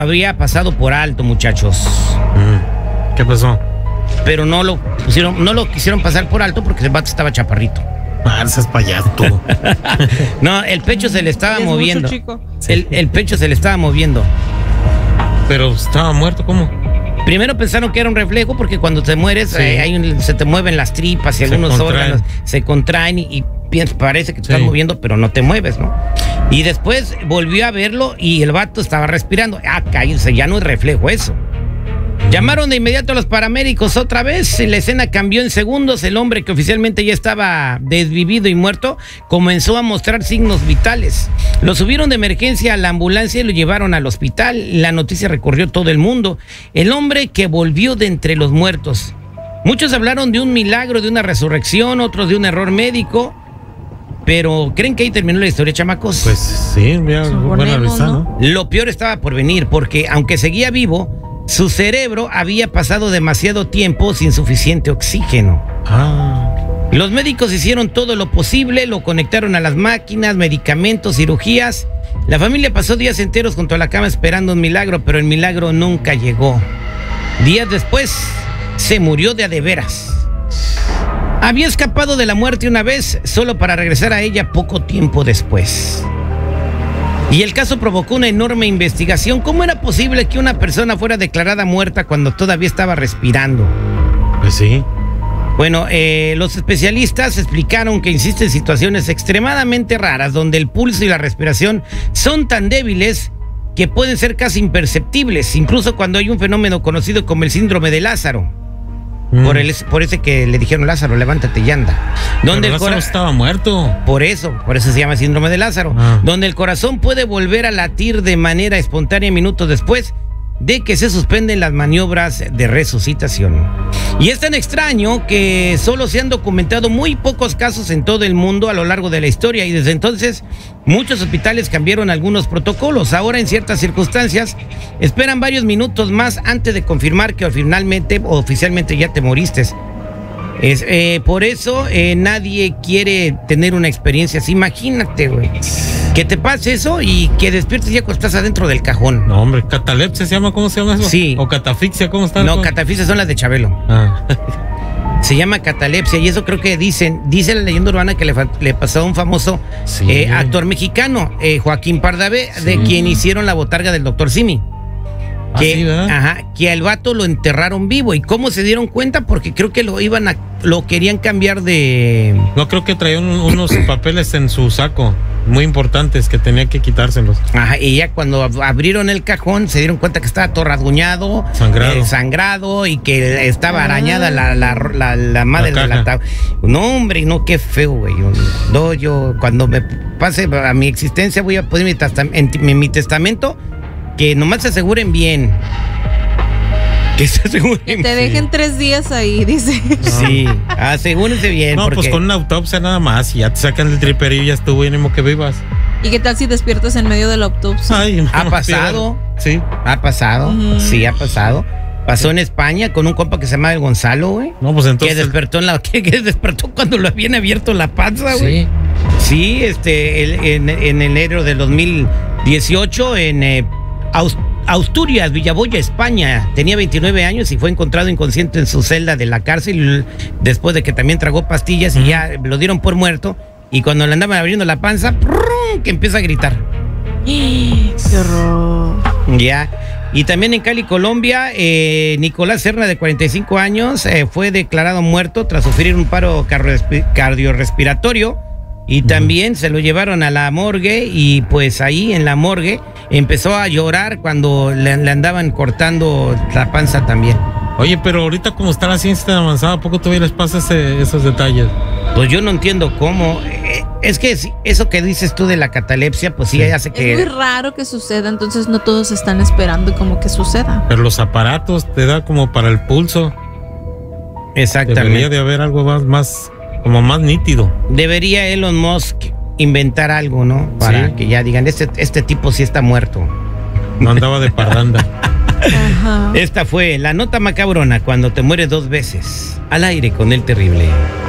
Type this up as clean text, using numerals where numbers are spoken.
había pasado por alto, muchachos. ¿Qué pasó? Pero no lo quisieron pasar por alto porque el vato estaba chaparrito. Seas payaso tú. No, el pecho se le estaba moviendo. Mucho, chico. El pecho se le estaba moviendo. Pero estaba muerto, ¿cómo? Primero pensaron que era un reflejo porque cuando te mueres se te mueven las tripas y algunos órganos se contraen y parece que te estás moviendo, pero no te mueves, ¿no? Y después volvió a verlo y el vato estaba respirando. Cállense, ya no es reflejo eso. Llamaron de inmediato a los paramédicos otra vez. La escena cambió en segundos. El hombre, que oficialmente ya estaba desvivido y muerto, comenzó a mostrar signos vitales. Lo subieron de emergencia a la ambulancia y lo llevaron al hospital. La noticia recorrió todo el mundo. El hombre que volvió de entre los muertos. Muchos hablaron de un milagro, de una resurrección, otros de un error médico. Pero ¿creen que ahí terminó la historia, chamacos? Pues sí, buena risa, ¿no? Lo peor estaba por venir, porque aunque seguía vivo, su cerebro había pasado demasiado tiempo sin suficiente oxígeno. Los médicos hicieron todo lo posible, lo conectaron a las máquinas, medicamentos, cirugías. La familia pasó días enteros junto a la cama esperando un milagro, pero el milagro nunca llegó. Días después, se murió de a de veras. Había escapado de la muerte una vez, solo para regresar a ella poco tiempo después. Y el caso provocó una enorme investigación. ¿Cómo era posible que una persona fuera declarada muerta cuando todavía estaba respirando? Pues sí. Bueno, los especialistas explicaron que existen situaciones extremadamente raras donde el pulso y la respiración son tan débiles que pueden ser casi imperceptibles, incluso cuando hay un fenómeno conocido como el síndrome de Lázaro. Por ese que le dijeron: Lázaro, levántate y anda. Donde el Lázaro estaba muerto. Por eso se llama síndrome de Lázaro. Donde el corazón puede volver a latir de manera espontánea minutos después de que se suspenden las maniobras de resucitación. Y es tan extraño que solo se han documentado muy pocos casos en todo el mundo a lo largo de la historia, y desde entonces muchos hospitales cambiaron algunos protocolos. Ahora, en ciertas circunstancias, esperan varios minutos más antes de confirmar que oficialmente ya te moriste. Por eso nadie quiere tener una experiencia así. Imagínate, güey, que te pase eso y que despiertes ya cuando estás adentro del cajón. No, hombre, catalepsia se llama, ¿cómo se llama eso? Sí. O catafixia, ¿cómo está? No, catafixia son las de Chabelo. Se llama catalepsia, y eso creo que dice la leyenda urbana que le pasó a un famoso actor mexicano, Joaquín Pardavé, de quien hicieron La botarga del Dr. Simi. Que al vato lo enterraron vivo. ¿Y cómo se dieron cuenta? Porque creo que lo querían cambiar de... No, creo que traían unos papeles en su saco muy importantes que tenía que quitárselos. Y ya cuando abrieron el cajón se dieron cuenta que estaba todo rasguñado, sangrado, y que estaba arañada la madre de la tabla. No, hombre, no, qué feo, güey. Yo cuando me pase a mi existencia voy a poner en mi testamento que nomás se aseguren bien. Que se aseguren. Que te dejen 3 días ahí, dice. Sí, asegúrense bien. No, pues con una autopsia nada más, y ya te sacan el triperío y ya estuvo, ánimo que vivas. ¿Y qué tal si despiertas en medio de la autopsia? ¿Ha pasado? Sí. ¿Ha pasado? Sí, ha pasado. Pasó en España con un compa que se llama el Gonzalo, güey. No, pues entonces... Que despertó cuando lo habían abierto la panza, güey. Sí, en enero del 2018 en Asturias, Villaboya, España. Tenía 29 años y fue encontrado inconsciente en su celda de la cárcel después de que también tragó pastillas y ya lo dieron por muerto. Y cuando le andaban abriendo la panza, que empieza a gritar. ¡Qué horror! Ya. Y también en Cali, Colombia, Nicolás Serna, de 45 años, fue declarado muerto tras sufrir un paro cardiorrespiratorio. Y también se lo llevaron a la morgue, y pues ahí en la morgue empezó a llorar cuando le andaban cortando la panza también. Oye, pero ahorita como está la ciencia tan avanzada, ¿a poco todavía les pasa esos detalles? Pues yo no entiendo cómo. Es que eso que dices tú de la catalepsia, pues sí hace que... Es muy raro que suceda, entonces no todos están esperando como que suceda. Pero los aparatos te da como para el pulso. Exactamente. Debería de haber algo más como más nítido. Debería Elon Musk inventar algo, ¿no? Para que ya digan, este tipo sí está muerto. No andaba de parranda. Esta fue la nota macabrona cuando te mueres 2 veces. Al aire con el terrible.